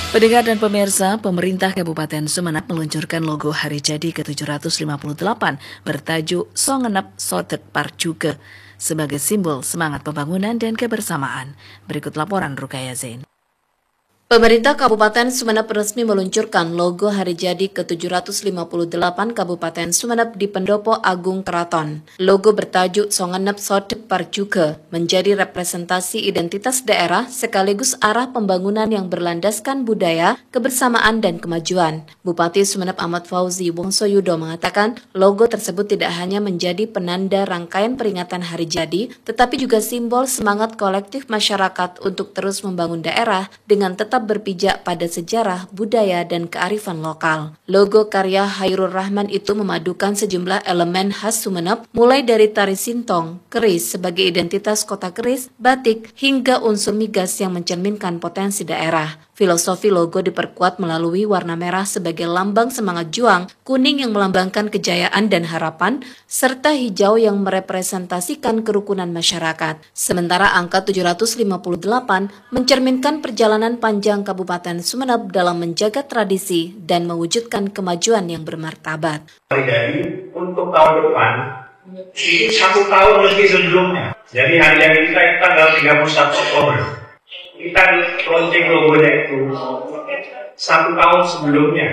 Pendengar dan pemirsa, pemerintah Kabupaten Sumeneb meluncurkan logo Hari Jadi ke-758 bertajuk Songenep Sotet Parjuke sebagai simbol semangat pembangunan dan kebersamaan. Berikut laporan Rukaya Zain. Pemerintah Kabupaten Sumeneb resmi meluncurkan logo Hari Jadi ke-758 Kabupaten Sumeneb di Pendopo Agung Keraton. Logo bertajuk Songenep Sotet Parjuke menjadi representasi identitas daerah sekaligus arah pembangunan yang berlandaskan budaya, kebersamaan, dan kemajuan. Bupati Sumeneb Ahmad Fauzi Wongsoyudo mengatakan logo tersebut tidak hanya menjadi penanda rangkaian peringatan Hari Jadi, tetapi juga simbol semangat kolektif masyarakat untuk terus membangun daerah dengan tetap berpijak pada sejarah, budaya, dan kearifan lokal. Logo karya Hairul Rahman itu memadukan sejumlah elemen khas Sumeneb, mulai dari tari sintong, keris sebagai identitas kota keris, batik, hingga unsur migas yang mencerminkan potensi daerah. Filosofi logo diperkuat melalui warna merah sebagai lambang semangat juang, kuning yang melambangkan kejayaan dan harapan, serta hijau yang merepresentasikan kerukunan masyarakat. Sementara angka 758 mencerminkan perjalanan panjang Kabupaten Sumeneb dalam menjaga tradisi dan mewujudkan kemajuan yang bermartabat. Jadi untuk tahun depan, itu 1 tahun lebih sebelumnya. Jadi hari yang kita tanggal 31 Oktober. Kita launching logonya itu 1 tahun sebelumnya.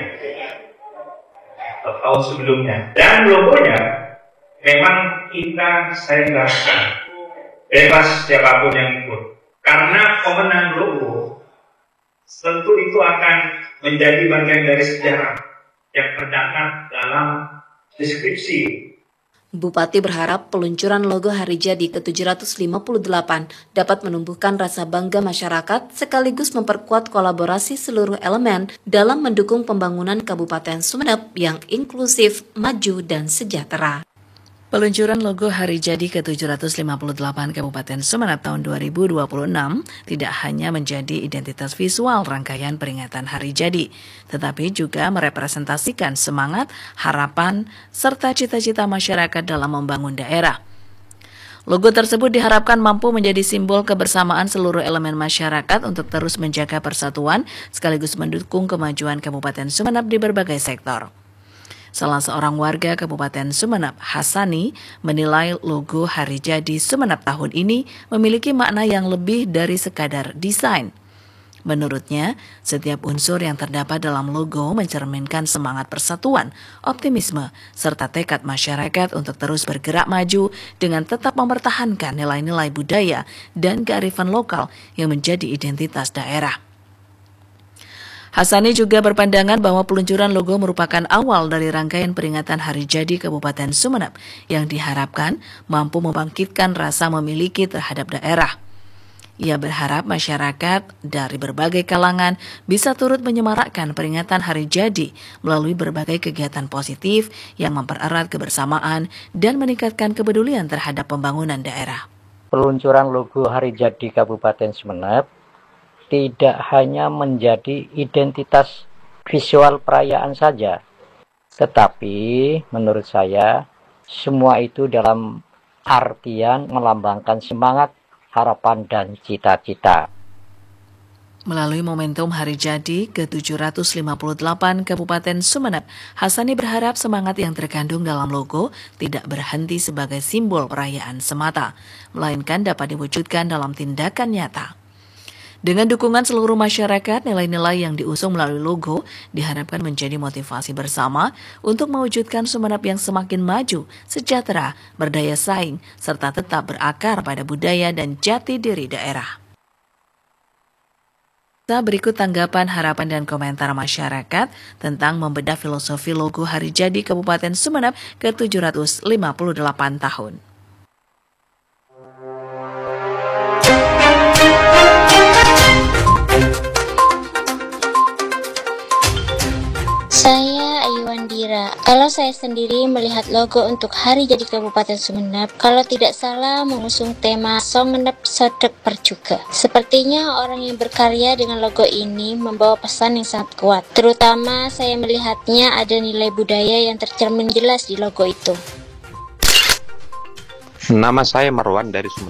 1 tahun sebelumnya. Dan logonya memang kita selenggarakan bebas siapapun yang ikut. Karena pemenang logo tentu itu akan menjadi bagian dari sejarah yang terdapat dalam deskripsi. Bupati berharap peluncuran logo Hari Jadi ke-758 dapat menumbuhkan rasa bangga masyarakat sekaligus memperkuat kolaborasi seluruh elemen dalam mendukung pembangunan Kabupaten Sumeneb yang inklusif, maju, dan sejahtera. Peluncuran logo Hari Jadi ke-758 Kabupaten Sumeneb tahun 2026 tidak hanya menjadi identitas visual rangkaian peringatan Hari Jadi, tetapi juga merepresentasikan semangat, harapan, serta cita-cita masyarakat dalam membangun daerah. Logo tersebut diharapkan mampu menjadi simbol kebersamaan seluruh elemen masyarakat untuk terus menjaga persatuan sekaligus mendukung kemajuan Kabupaten Sumeneb di berbagai sektor. Salah seorang warga Kabupaten Sumeneb, Hasani, menilai logo Hari Jadi Sumeneb tahun ini memiliki makna yang lebih dari sekadar desain. Menurutnya, setiap unsur yang terdapat dalam logo mencerminkan semangat persatuan, optimisme, serta tekad masyarakat untuk terus bergerak maju dengan tetap mempertahankan nilai-nilai budaya dan kearifan lokal yang menjadi identitas daerah. Hasani juga berpandangan bahwa peluncuran logo merupakan awal dari rangkaian peringatan Hari Jadi Kabupaten Sumeneb yang diharapkan mampu membangkitkan rasa memiliki terhadap daerah. Ia berharap masyarakat dari berbagai kalangan bisa turut menyemarakkan peringatan Hari Jadi melalui berbagai kegiatan positif yang mempererat kebersamaan dan meningkatkan kepedulian terhadap pembangunan daerah. Peluncuran logo Hari Jadi Kabupaten Sumeneb tidak hanya menjadi identitas visual perayaan saja, tetapi menurut saya semua itu dalam artian melambangkan semangat, harapan, dan cita-cita. Melalui momentum Hari Jadi ke-758 Kabupaten Sumeneb, Hasani berharap semangat yang terkandung dalam logo tidak berhenti sebagai simbol perayaan semata, melainkan dapat diwujudkan dalam tindakan nyata. Dengan dukungan seluruh masyarakat, nilai-nilai yang diusung melalui logo diharapkan menjadi motivasi bersama untuk mewujudkan Sumeneb yang semakin maju, sejahtera, berdaya saing, serta tetap berakar pada budaya dan jati diri daerah. Berikut tanggapan, harapan, dan komentar masyarakat tentang membedah filosofi logo Hari Jadi Kabupaten Sumeneb ke-758 tahun. Saya Ayuandira. Kalau saya sendiri melihat logo untuk Hari Jadi Kabupaten Sumeneb, kalau tidak salah mengusung tema Songenep Sotet Parjuke. Sepertinya orang yang berkarya dengan logo ini membawa pesan yang sangat kuat. Terutama saya melihatnya ada nilai budaya yang tercermin jelas di logo itu. Nama saya Marwan dari Sumeneb.